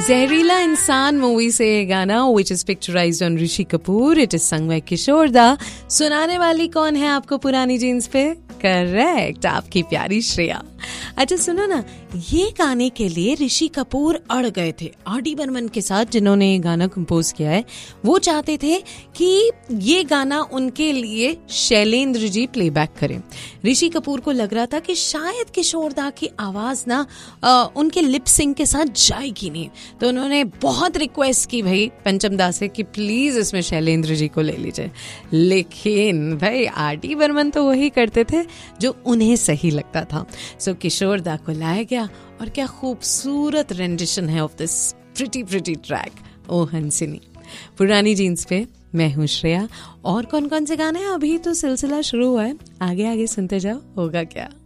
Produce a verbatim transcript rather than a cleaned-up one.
जहरीला इंसान मूवी से ये गाना which is picturised on Rishi Kapoor. It is sung by किशोर दा. सुनाने वाली कौन है आपको पुरानी जीन्स पे? करेक्ट, आपकी प्यारी श्रेया. अच्छा सुनो ना, ये गाने के लिए ऋषि कपूर अड़ गए थे आर डी बर्मन के साथ, जिन्होंने ये गाना कंपोज किया है. वो चाहते थे कि ये गाना उनके लिए शैलेंद्र जी प्लेबैक करें. ऋषि कपूर को लग रहा था कि शायद किशोर दा की आवाज ना आ, उनके लिप सिंक के साथ जाएगी नहीं, तो उन्होंने बहुत रिक्वेस्ट की भाई पंचम दा से कि प्लीज इसमें शैलेंद्र जी को ले लीजिए. लेकिन भाई आर डी बर्मन तो वही करते थे जो उन्हें सही लगता था. सो किशोर दा को लाया गया और क्या खूबसूरत रेंडिशन है of this pretty pretty track ओ हंसिनी. पुरानी जीन्स पे मैं हूँ श्रेया. और कौन कौन से गाने? अभी तो सिलसिला शुरू हुआ है, आगे आगे सुनते जाओ, होगा क्या.